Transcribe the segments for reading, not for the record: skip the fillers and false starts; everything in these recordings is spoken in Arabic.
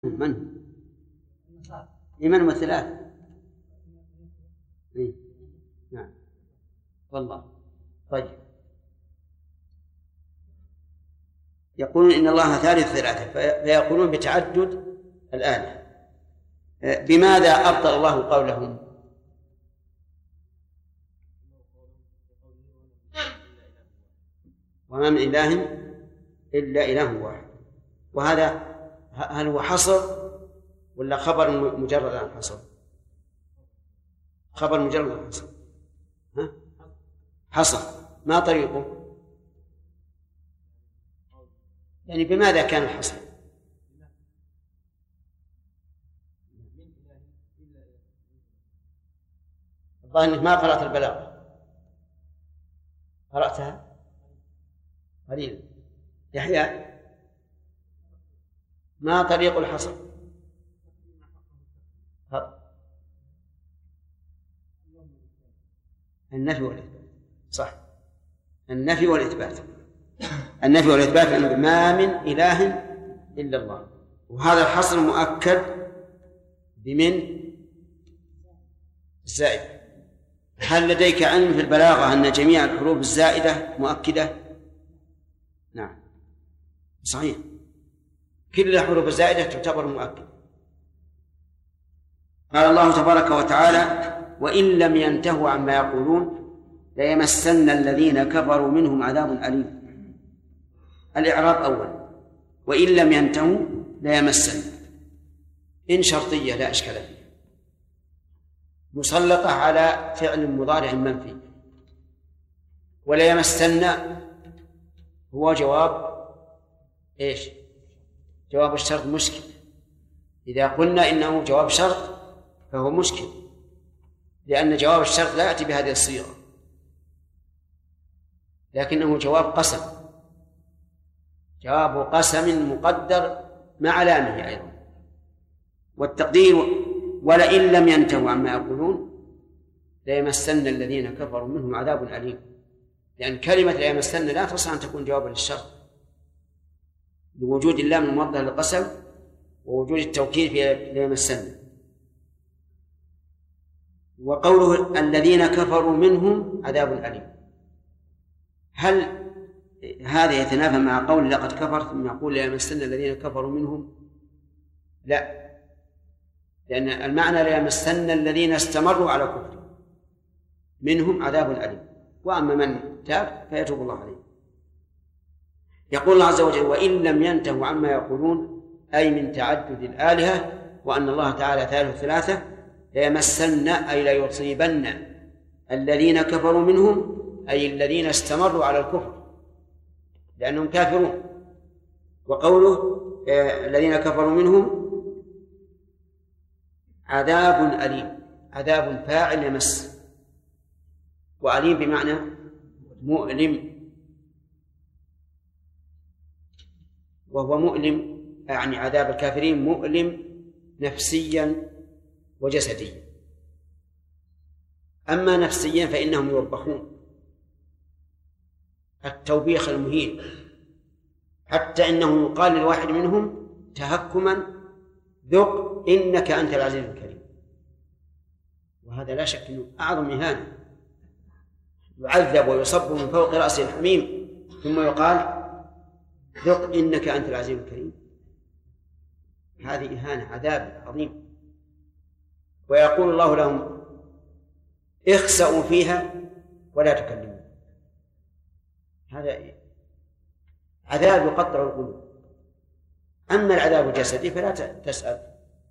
من إيمان والثلاث. نعم والله. طيب، يقولون إن الله ثالث ثلاثة، فيقولون بتعدد الآلهة. بماذا أبطل الله قولهم؟ وما من إله إلا إله واحد. وهذا هل هو حصر ولا خبر مجرد عن حصر؟ خبر مجرد عن حصر. حصر. ما طريقه؟ يعني بماذا كان الحصر؟ الظاهر أنك ما قرأت البلاغة. قرأتها قليلا. يحيى، ما طريق الحصر؟ النفي والإثبات. صح، النفي والإثبات. النفي والإثبات أنه ما من إله إلا الله. وهذا الحصر مؤكد بمن؟ الزائدة. هل لديك علم في البلاغة أن جميع الحروف الزائدة مؤكدة؟ نعم صحيح، كل الحروف الزائدة تعتبر مؤكدة. قال الله تبارك وتعالى: وإن لم ينتهوا عما يقولون ليمسن الذين كفروا منهم عذاب أليم. الإعراب أول، وإن لم ينتهوا ليمسن، إن شرطية لا إشكال فيها، مسلطة على فعل مضارع منفي. وليمسن هو جواب إيش؟ جواب الشرط مشكل. إذا قلنا إنه جواب شرط فهو مشكل، لأن جواب الشرط لا يأتي بهذه الصيغة، لكنه جواب قسم، جواب قسم مقدر مع لامه أيضا. والتقدير: ولئن لم ينتهوا عما يقولون ليمسن الذين كفروا منهم عذاب أليم. لأن كلمة ليمسن لا تصح أن تكون جوابا للشرط، لوجود اللام الموضح للقسم ووجود التوكيد في ليمسن. وقوله الذين كفروا منهم عذاب أليم، هل هذا يتنافى مع قول لقد كفر ثم يقول ليمسن الذين كفروا منهم؟ لا، لأن المعنى ليمسن الذين استمروا على كفر منهم عذاب أليم، وأما من تاب فيتوب الله عليه. يقول الله عز وجل: وإن لم ينتهوا عما يقولون، أي من تعدد الآلهة وأن الله تعالى ثالث ثلاثة، ليمسن أي ليصيبن الذين كفروا منهم، أي الذين استمروا على الكفر لأنهم كافرون. وقوله الذين كفروا منهم عذاب أليم، عذاب فاعل يمس، وأليم بمعنى مؤلم، وهو مؤلم يعني عذاب الكافرين مؤلم نفسيا وجسديا. أما نفسيا فإنهم يوبخون التوبيخ المهين، حتى إنه يقال للواحد منهم تهكما: ذق إنك أنت العزيز الكريم. وهذا لا شك أنه أعظم إهانة، يعذب ويصب من فوق رأسه الحميم ثم يقال: ذق إنك أنت العزيز الكريم. هذه إهانة، عذاب عظيم. ويقول الله لهم: اخسأوا فيها ولا تكلموا. هذا عذاب يقطع القلوب. أما العذاب الجسدي فلا تسأل.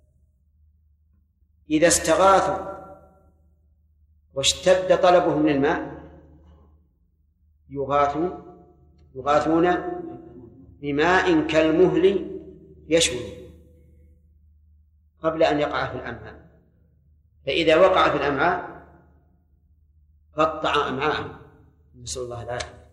إذا استغاثوا واشتد طلبهم للماء يغاثون بماء كالمهل يشوي قبل أن يقع في الأمعاء، فإذا وقع في الأمعاء قطع أمعاءهم، نسأل الله العافية.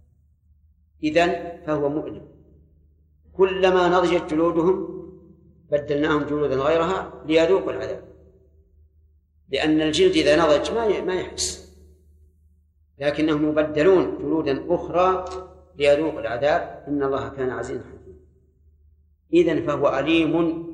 إذن فهو مؤلم. كلما نضجت جلودهم بدلناهم جلودا غيرها ليذوقوا العذاب، لأن الجلد إذا نضج ما يحس، لكنهم يبدلون جلودا أخرى ليذوقوا العذاب. إن الله كان عزيزا حكيما. إذن فهو أليم